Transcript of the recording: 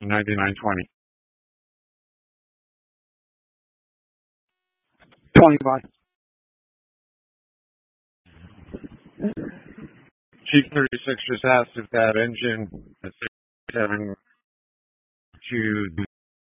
9920. 25. Chief 36 just asked if that engine is having to do